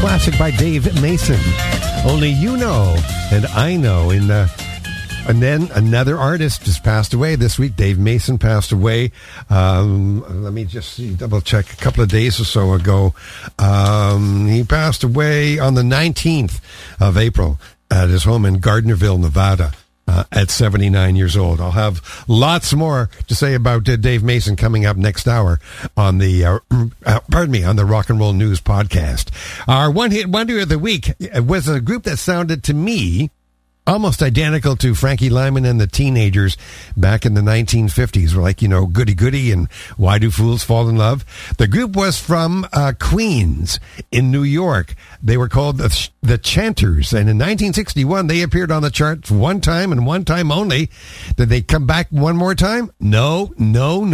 classic by Dave Mason. Only You Know and I Know. And then another artist just passed away this week. Dave Mason passed away. Let me just double check. A couple of days or so ago. He passed away on the 19th of April at his home in Gardnerville, Nevada. At 79 years old. I'll have lots more to say about Dave Mason coming up next hour on the, on the Rock and Roll News podcast. Our one-hit wonder of the week was a group that sounded to me almost identical to Frankie Lyman and the Teenagers back in the 1950s. We're like, Goody Goody and Why Do Fools Fall in Love? The group was from Queens in New York. They were called the Chanters. And in 1961, they appeared on the charts one time and one time only. Did they come back one more time? No.